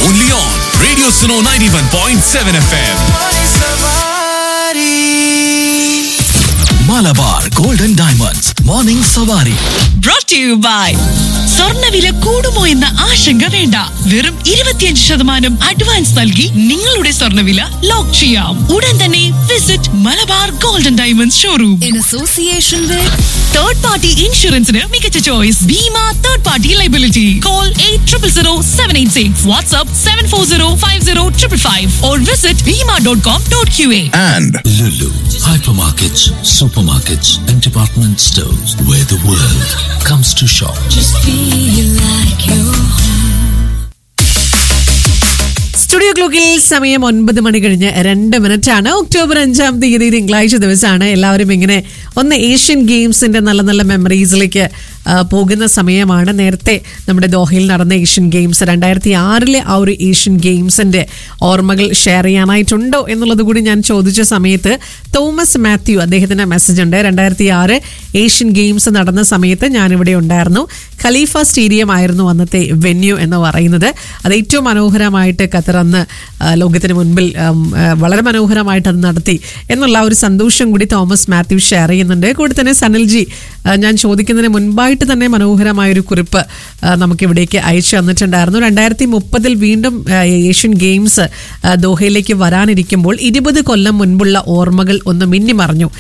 only on Radio Suno 91.7 FM. Malabar Golden Diamonds Morning Savari. Brought to you by സ്വർണ്ണവില കൂടുമോ എന്ന ആശങ്ക വേണ്ട. വെറും 25% അഡ്വാൻസ് നൽകി നിങ്ങളുടെ സ്വർണ്ണവില ലോക്ക് ചെയ്യാം. ഉടൻ തന്നെ visit Malabar golden diamonds showroom. In association with third party ഇൻഷുറൻസിന് മികച്ച choice Bhima third party liability. Call 800786. WhatsApp 74050555 or visit bima.com.qa. And Lulu, hypermarkets, supermarkets, and department stores where the world comes to shop. feel like you're studio ക്ലോക്കിൽ സമയം 9 മണി കഴിഞ്ഞ് 2 മിനിറ്റാണ്. October 5-ാം തീയതി തിങ്കളാഴ്ച ദിവസമാണ്. എല്ലാവരും ഇങ്ങനെ ഒന്ന് ഏഷ്യൻ ഗെയിംസിന്റെ നല്ല നല്ല മെമ്മറീസിലേക്ക് പോകുന്ന സമയമാണ്. നേരത്തെ നമ്മുടെ ദോഹയിൽ നടന്ന ഏഷ്യൻ ഗെയിംസ് 2006 ആ ഒരു ഏഷ്യൻ ഗെയിംസിന്റെ ഓർമ്മകൾ ഷെയർ ചെയ്യാനായിട്ടുണ്ടോ എന്നുള്ളത് കൂടി ഞാൻ ചോദിച്ച സമയത്ത് തോമസ് മാത്യു അദ്ദേഹത്തിന്റെ മെസ്സേജ് ഉണ്ട്. 2006 ഏഷ്യൻ ഗെയിംസ് നടന്ന സമയത്ത് ഞാനിവിടെ ഉണ്ടായിരുന്നു. ഖലീഫ സ്റ്റേഡിയം ആയിരുന്നു അന്നത്തെ വെന്യൂ എന്ന് പറയുന്നത്. അത് ഏറ്റവും മനോഹരമായിട്ട് ഖത്തർ അന്ന് ലോകത്തിന് മുൻപിൽ വളരെ മനോഹരമായിട്ട് അത് നടത്തി എന്നുള്ള ഒരു സന്തോഷം കൂടി തോമസ് മാത്യു ഷെയർ ചെയ്യുന്നുണ്ട്. കൂടെ തന്നെ സനിൽജി ഞാൻ ചോദിക്കുന്നതിന് മുൻപായിട്ട് തന്നെ മനോഹരമായൊരു കുറിപ്പ് നമുക്കിവിടേക്ക് അയച്ചു തന്നിട്ടുണ്ടായിരുന്നു. 2030 വീണ്ടും ഏഷ്യൻ ഗെയിംസ് ദോഹയിലേക്ക് വരാനിരിക്കുമ്പോൾ 20 കൊല്ലം മുൻപുള്ള ഓർമ്മകൾ ഒന്ന് മിന്നിമറിഞ്ഞു.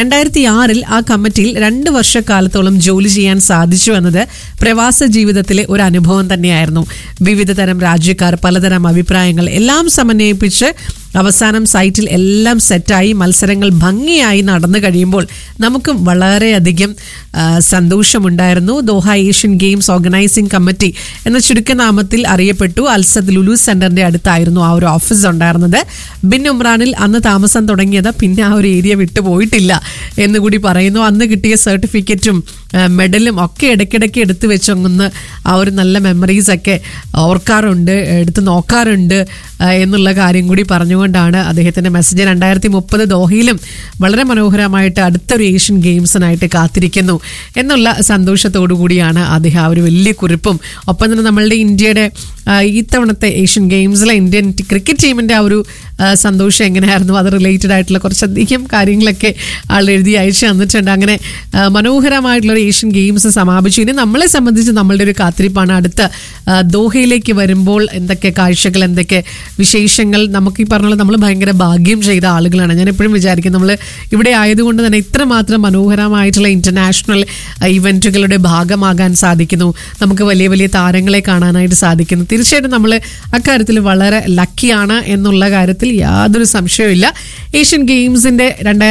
2006 ആ കമ്മിറ്റിയിൽ 2 വർഷക്കാലത്തോളം ജോലി ചെയ്യാൻ സാധിച്ചു എന്നത് പ്രവാസ ജീവിതത്തിലെ ഒരു അനുഭവം തന്നെയായിരുന്നു. വിവിധ തരം രാജ്യക്കാർ, പലതരം അഭിപ്രായങ്ങൾ എല്ലാം സമന്വയിപ്പിച്ച് അവസാനം സൈറ്റിൽ എല്ലാം സെറ്റായി മത്സരങ്ങൾ ഭംഗിയായി നടന്നു കഴിയുമ്പോൾ നമുക്കും വളരെയധികം സന്തോഷമുണ്ടായിരുന്നു. Doha Asian games organising committee എന്ന ചുരുക്കനാമത്തിൽ അറിയപ്പെട്ടു. അൽസദ് ലുലു സെന്ററിന്റെ അടുത്തായിരുന്നു ആ ഒരു ഓഫീസ് ഉണ്ടായിരുന്നത്. ബിൻ ഉമ്രാനിൽ അന്ന് താമസം തുടങ്ങിയത് പിന്നെ ആ ഒരു ഏരിയ വിട്ടുപോയിട്ടില്ല എന്നുകൂടി പറയുന്നു. അന്ന് കിട്ടിയ സർട്ടിഫിക്കറ്റും മെഡലും ഒക്കെ ഇടയ്ക്കിടയ്ക്ക് എടുത്തു വെച്ചൊന്ന് ആ ഒരു നല്ല മെമ്മറീസ് ഒക്കെ ഓർക്കാറുണ്ട്, എടുത്ത് നോക്കാറുണ്ട് എന്നുള്ള കാര്യം കൂടി പറഞ്ഞുകൊണ്ടാണ് അദ്ദേഹത്തിന്റെ മെസ്സേജ്. 2030 ദോഹയിലും വളരെ മനോഹരമായിട്ട് അടുത്തൊരു ഏഷ്യൻ ഗെയിംസിനായിട്ട് കാത്തിരിക്കുന്നു എന്നുള്ള സന്തോഷത്തോടു കൂടിയാണ് അദ്ദേഹം ആ ഒരു വലിയ കുറിപ്പും ഒപ്പം തന്നെ നമ്മളുടെ ഇന്ത്യയുടെ ഇത്തവണത്തെ ഏഷ്യൻ ഗെയിംസിലെ ഇന്ത്യൻ ക്രിക്കറ്റ് ടീമിന്റെ ആ ഒരു സന്തോഷം എങ്ങനെയായിരുന്നു, അത് റിലേറ്റഡ് ആയിട്ടുള്ള കുറച്ചധികം കാര്യങ്ങളൊക്കെ ആൾ എഴുതി അയച്ചു തന്നിട്ടുണ്ട്. അങ്ങനെ മനോഹരമായിട്ടുള്ള ഏഷ്യൻ ഗെയിംസ് സമാപിച്ചു. ഇനി നമ്മളെ സംബന്ധിച്ച് നമ്മളുടെ ഒരു കാത്തിരിപ്പാണ് അടുത്ത ദോഹയിലേക്ക് വരുമ്പോൾ എന്തൊക്കെ കാഴ്ചകൾ, എന്തൊക്കെ വിശേഷങ്ങൾ. നമുക്ക് ഈ പറഞ്ഞ നമ്മൾ ഭയങ്കര ഭാഗ്യം ചെയ്ത ആളുകളാണ്. ഞാൻ എപ്പോഴും വിചാരിക്കും നമ്മൾ ഇവിടെ ആയതുകൊണ്ട് തന്നെ ഇത്രമാത്രം മനോഹരമായിട്ടുള്ള ഇന്റർനാഷണൽ ഇവന്റുകളുടെ ഭാഗമാകാൻ സാധിക്കുന്നു, നമുക്ക് വലിയ വലിയ താരങ്ങളെ കാണാനായിട്ട് സാധിക്കുന്നു. തീർച്ചയായിട്ടും നമ്മൾ അക്കാര്യത്തിൽ വളരെ ലക്കിയാണ് എന്നുള്ള കാര്യത്തിൽ യാതൊരു സംശയവുമില്ല. ഏഷ്യൻ ഗെയിംസിന്റെ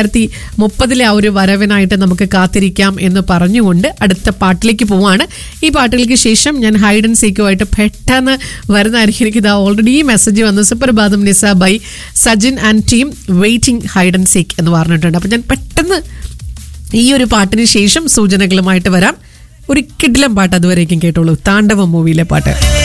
2030 ആ ഒരു വരവിനായിട്ട് നമുക്ക് കാത്തിരിക്കാം എന്ന് പറഞ്ഞുകൊണ്ട് അടുത്ത പാട്ടിലേക്ക് പോവാണ്. ഈ പാട്ടുകൾക്ക് ശേഷം ഞാൻ ഹൈഡ് ആൻഡ് സീക്കുമായിട്ട് പെട്ടെന്ന് വരുന്നതായിരിക്കും. എനിക്ക് ഇതാ ഓൾറെഡി ഈ മെസ്സേജ് വന്നു. സുപ്രഭാതം നിസ by Sajin and team waiting hide and seek എന്ന് പറഞ്ഞിട്ടുണ്ട്. അപ്പം ഞാൻ പെട്ടെന്ന് ഈ ഒരു പാട്ടിന് ശേഷം സൂചനകളുമായിട്ട് വരാം. ഒരു കിടിലം പാട്ട് അതുവരേക്കും കേട്ടോളൂ. താണ്ഡവം മൂവിയിലെ പാട്ട്.